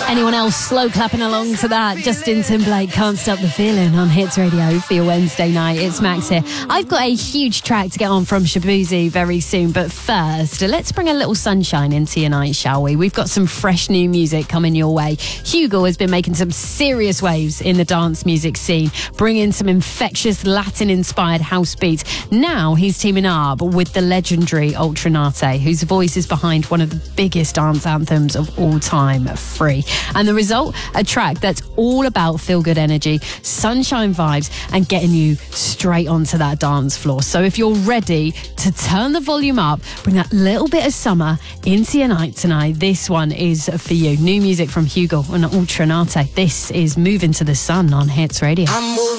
Anyone else slow clapping along to that? Justin Timberlake, Can't Stop the Feeling on Hits Radio for your Wednesday night. It's Max here. I've got a huge track to get on from Shaboozey very soon, but first, let's bring a little sunshine into your night, shall we? We've got some fresh new music coming your way. Hugo has been making some serious waves in the dance music scene, bringing some infectious Latin-inspired house beats. Now he's teaming up with the legendary Ultranate, whose voice is behind one of the biggest dance anthems of all time, Free. And the result, a track that's all about feel-good energy, sunshine vibes, and getting you straight onto that dance floor. So if you're ready to turn the volume up, bring that little bit of summer into your night tonight, this one is for you. New music from Hugo and Ultranate. This is Moving to the Sun on Hits Radio.